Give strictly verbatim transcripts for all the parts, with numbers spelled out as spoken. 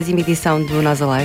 Edição do Nós Alive.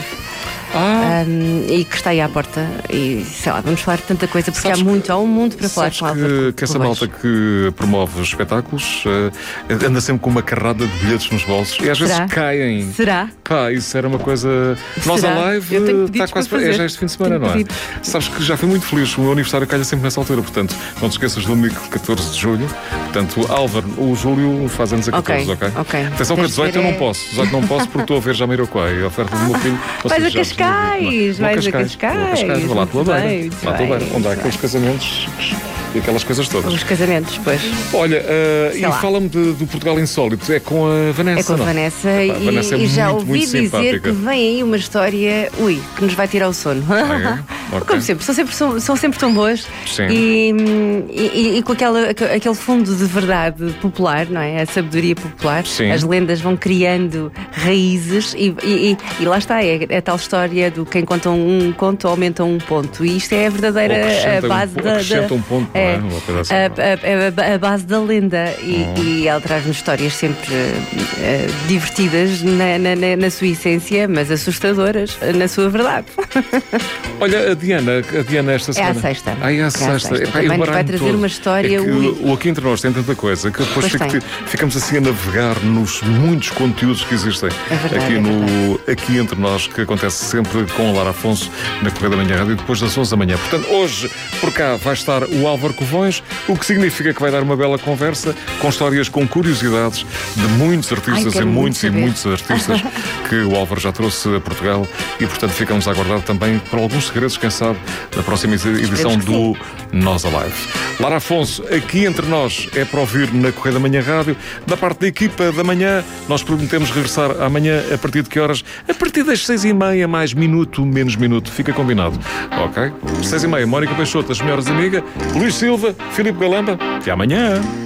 Ah. Um, e que está aí à porta. E sei lá, vamos falar de tanta coisa, porque Sabes há muito, que, há um mundo para falar sabes com que, que essa malta que promove espetáculos uh, anda sempre com uma carrada de bilhetes nos bolsos e às Será? vezes caem. Será? Pá, isso era uma coisa. Nós Será? Alive está quase para. É já este fim de semana, tenho não é? pedidos. Sabes que já fui muito feliz. O meu aniversário calha sempre nessa altura, portanto, não te esqueças do domingo catorze de julho. Portanto, Álvaro, o Júlio faz anos a catorze, ok? Ok. Atenção que a dezoito eu não posso. dezoito não posso porque estou a ver já Jamiroquai, a oferta do meu filho. Vais a Cascais, vais a Cascais. Vou a Cascais, vou lá à tua Muito beira. bem, muito Lá à tua bem, beira, onde há muito aqueles casamentos e aquelas coisas todas. Os casamentos, pois. Olha, uh, e lá. fala-me de- do Portugal Insólito. É com a Vanessa, É com a não? Vanessa Epá, e, a Vanessa é e já muito, ouvi muito dizer simpática. que vem aí uma história, ui, que nos vai tirar o sono. Ah, é? Ok. Como sempre, são sempre, são, são sempre tão boas. Sim. E, e, e com aquela, aquele fundo de verdade popular, não é? A sabedoria popular. Sim. As lendas vão criando raízes e, e, e lá está, é, é a tal história do quem conta um conto aumenta um ponto. E isto é a verdadeira Ou acrescenta a base um po- da, da- acrescenta um ponto, não é? Uma coisa assim, a, não é? a- a- a base da lenda. E, Oh. e ela traz-nos histórias sempre eh, eh, divertidas na, na- na- na sua essência, mas assustadoras na sua verdade. Olha, a Diana, a Diana esta É semana. à sexta. Ah, é É à à sexta. sexta. Epá, Também eu nos vai baralho-me trazer todo. uma história, É que ui. o Aqui Entre Nós tem tanta coisa que depois Pois fico- tem. ficamos assim a navegar nos muitos conteúdos que existem É verdade, aqui é no Aqui Entre Nós, que acontece sempre com a Lara Afonso na Correia da Manhã Rádio, depois das onze da manhã. Portanto, hoje por cá vai estar o Álvaro Covões, o que significa que vai dar uma bela conversa com histórias, com curiosidades de muitos artistas Ai, e quero muito muitos e saber. muitos artistas que o Álvaro já trouxe a Portugal e, portanto, ficamos a aguardar também por alguns segredos, quem sabe, da próxima edição que do Nós Alive. Lara Afonso, Aqui Entre Nós, é para ouvir na Correia da Manhã Rádio. Da parte da equipa da manhã, nós prometemos regressar amanhã a partir de que horas? A partir das seis e meia, mais minuto, menos minuto. Fica combinado, ok? Seis e meia, Mónica Peixoto, as melhores amigas, Luís Silva, Filipe Galamba. Até amanhã.